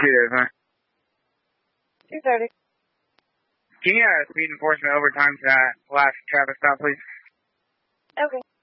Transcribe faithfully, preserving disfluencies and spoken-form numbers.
Cheers, huh? two thirty. Can you uh, speed enforcement overtime to that last traffic stop, please? Okay.